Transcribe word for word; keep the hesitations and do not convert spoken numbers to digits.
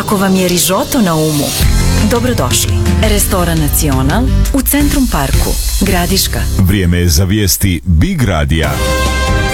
Ako vam je rižoto na umu, dobrodošli. Restoran Nacional u Centrum Parku, Gradiška. Vrijeme je za vijesti Big Radija.